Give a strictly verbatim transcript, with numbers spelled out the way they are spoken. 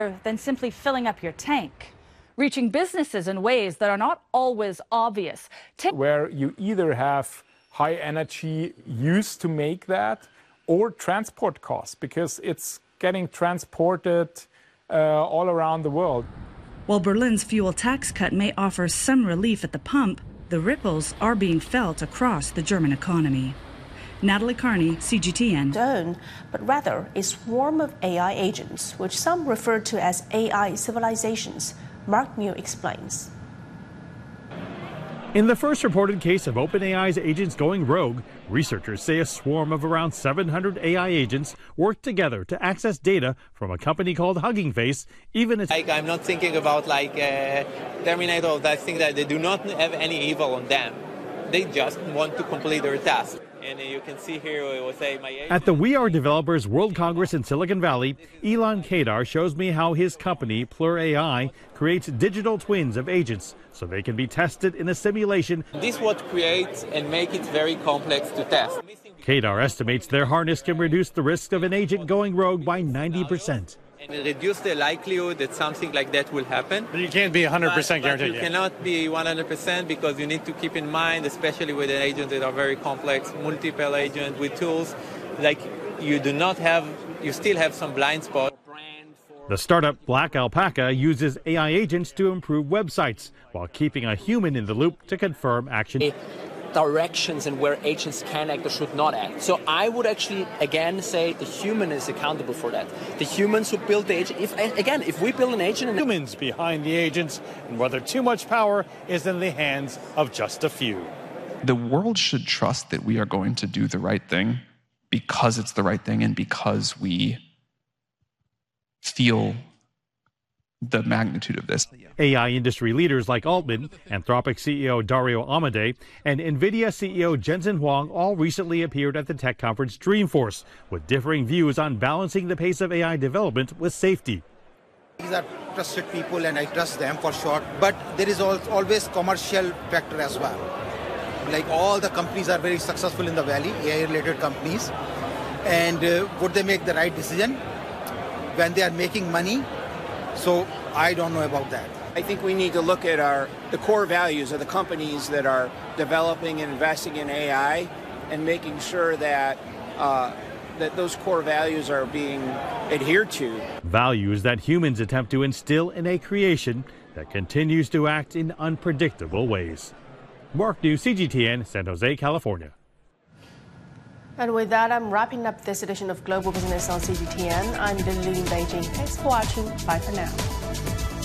than simply filling up your tank, reaching businesses in ways that are not always obvious. Take where you either have high energy use to make that or transport costs, because it's getting transported uh, all around the world. While Berlin's fuel tax cut may offer some relief at the pump, the ripples are being felt across the German economy. Natalie Carney, C G T N. Own, but rather a swarm of A I agents, which some refer to as A I civilizations. Mark New explains. In the first reported case of OpenAI's agents going rogue, researchers say a swarm of around seven hundred A I agents worked together to access data from a company called Hugging Face, even as... Like, I'm not thinking about like uh, Terminator, I think that they do not have any evil on them. They just want to complete their task. And you can see here, it will say my agent. At the We Are Developers World Congress in Silicon Valley, Elon Kadar shows me how his company, Plur A I, creates digital twins of agents so they can be tested in a simulation. This what creates and make it very complex to test. Kadar estimates their harness can reduce the risk of an agent going rogue by ninety percent. And reduce the likelihood that something like that will happen. But you can't be one hundred percent but, but guaranteed. You cannot be one hundred percent because you need to keep in mind, especially with an agent that are very complex, multiple agents with tools, like you do not have, you still have some blind spots. The startup Black Alpaca uses A I agents to improve websites while keeping a human in the loop to confirm action. Directions and where agents can act or should not act. So I would actually, again, say the human is accountable for that. The humans who build the agent, if, again, if we build an agent... and humans behind the agents, and whether too much power is in the hands of just a few. The world should trust that we are going to do the right thing because it's the right thing and because we feel the magnitude of this. A I industry leaders like Altman, Anthropic C E O Dario Amodei, and NVIDIA C E O Jensen Huang all recently appeared at the tech conference Dreamforce with differing views on balancing the pace of A I development with safety. These are trusted people and I trust them for sure, but there is always commercial factor as well. Like all the companies are very successful in the Valley, A I-related companies, and uh, would they make the right decision when they are making money? So I don't know about that. I think we need to look at our the core values of the companies that are developing and investing in A I and making sure that uh, that those core values are being adhered to. Values that humans attempt to instill in a creation that continues to act in unpredictable ways. Mark New, C G T N, San Jose, California. And with that, I'm wrapping up this edition of Global Business on C G T N. I'm Lily in Beijing. Thanks for watching. Bye for now.